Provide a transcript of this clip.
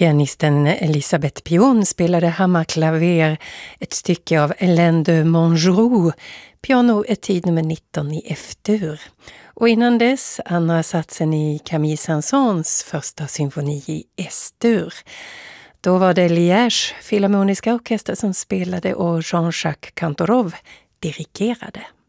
Pianisten Elisabeth Pion spelade hammarklaver, ett stycke av Hélène de Montgeroux, piano etyd nummer 19 i F-dur. Och innan dess andra satsen i Camille Saint-Saëns första symfoni i S-dur. Då var det Liège Filharmoniska orkester som spelade och Jean-Jacques Cantorov dirigerade.